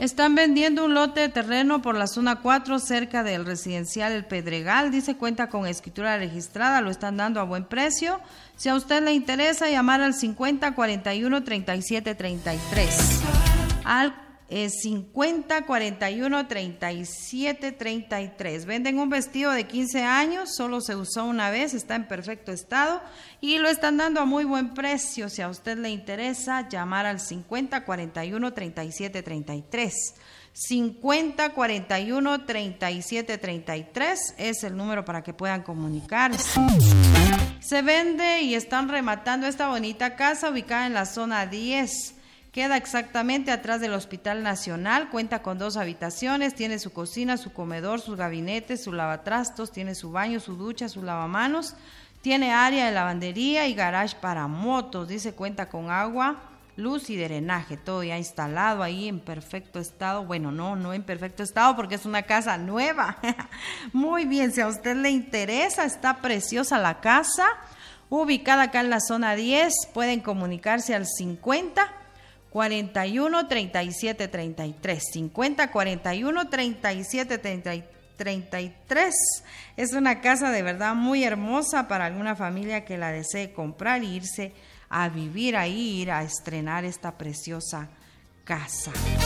Están vendiendo un lote de terreno por la zona 4 cerca del residencial El Pedregal. Dice cuenta con escritura registrada, lo están dando a buen precio. Si a usted le interesa, llamar al 50 41 37 33. Al 50 41 37 33. Venden un vestido de 15 años, solo se usó una vez, está en perfecto estado y lo están dando a muy buen precio. Si a usted le interesa, llamar al 50 41 37 33. 50 41 37 33 es el número para que puedan comunicarse. Se vende y están rematando esta bonita casa ubicada en la zona 10. Queda exactamente atrás del Hospital Nacional, cuenta con 2 habitaciones, tiene su cocina, su comedor, sus gabinetes, su lavatrastos, tiene su baño, su ducha, su lavamanos, tiene área de lavandería y garage para motos. Dice cuenta con agua, luz y drenaje, todo ya instalado ahí en perfecto estado. Bueno, no en perfecto estado porque es una casa nueva. Muy bien, si a usted le interesa, está preciosa la casa, ubicada acá en la zona 10, pueden comunicarse al 50 41 37 33, 50 41 37 33. Es una casa de verdad muy hermosa para alguna familia que la desee comprar e irse a vivir ahí, ir a estrenar esta preciosa casa.